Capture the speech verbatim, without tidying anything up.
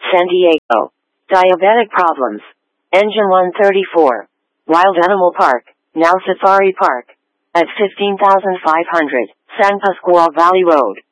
San Diego. Diabetic problems. Engine one thirty-four. Wild Animal Park, now Safari Park. At fifteen thousand five hundred, San Pasqual Valley Road.